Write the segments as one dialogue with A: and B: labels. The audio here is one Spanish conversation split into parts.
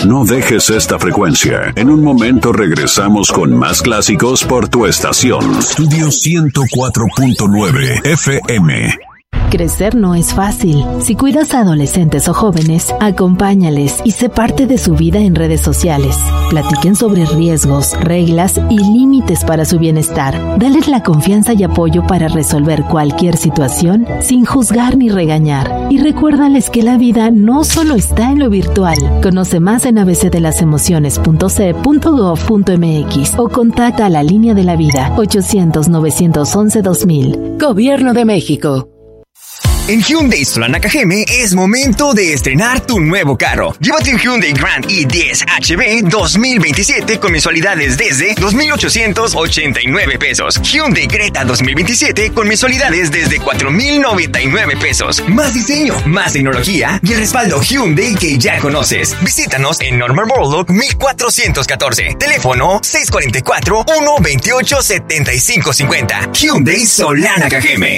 A: No dejes esta frecuencia. En un momento regresamos con más clásicos por tu estación. Estudio 104.9 FM.
B: Crecer no es fácil. Si cuidas a adolescentes o jóvenes, acompáñales y sé parte de su vida en redes sociales. Platiquen sobre riesgos, reglas y límites para su bienestar. Dales la confianza y apoyo para resolver cualquier situación sin juzgar ni regañar. Y recuérdales que la vida no solo está en lo virtual. Conoce más en abcdelasemociones.ce.gov.mx o contacta a la Línea de la Vida 800-911-2000. Gobierno de México.
C: En Hyundai Solana Cajeme es momento de estrenar tu nuevo carro. Llévate un Hyundai Grand i10 HB 2027 con mensualidades desde 2,889 pesos. Hyundai Creta 2027 con mensualidades desde 4,099 pesos. Más diseño, más tecnología y el respaldo Hyundai que ya conoces. Visítanos en Norman Borlaug 1414. Teléfono 644-128-7550. Hyundai Solana Cajeme.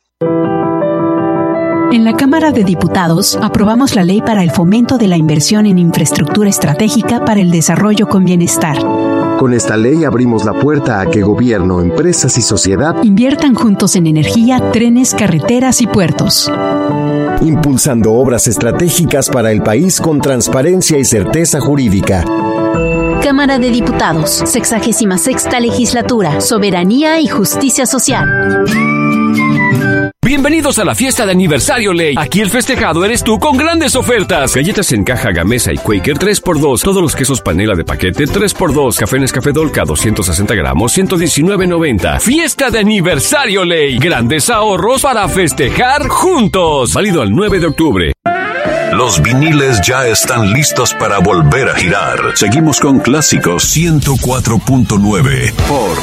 D: En la Cámara de Diputados aprobamos la ley para el fomento de la inversión en infraestructura estratégica para el desarrollo con bienestar.
E: Con esta ley abrimos la puerta a que gobierno, empresas y sociedad
D: inviertan juntos en energía, trenes, carreteras y puertos.
E: Impulsando obras estratégicas para el país con transparencia y certeza jurídica.
F: Cámara de Diputados, 66ª Legislatura, Soberanía y Justicia Social.
G: Bienvenidos a la fiesta de aniversario Ley. Aquí el festejado eres tú con grandes ofertas. Galletas en caja Gamesa y Quaker 3x2. Todos los quesos panela de paquete 3x2. Café Nescafé Dolca 260 gramos 119.90. Fiesta de aniversario Ley. Grandes ahorros para festejar juntos. Válido al 9 de octubre.
A: Los viniles ya están listos para volver a girar. Seguimos con Clásicos 104.9 por